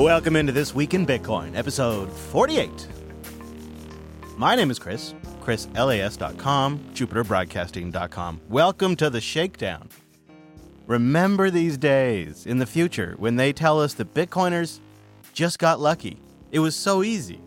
Welcome into This Week in Bitcoin, episode 48. My name is Chris, chrislas.com, jupiterbroadcasting.com. Welcome to the Shakedown. Remember these days in the future when they tell us that Bitcoiners just got lucky. It was so easy.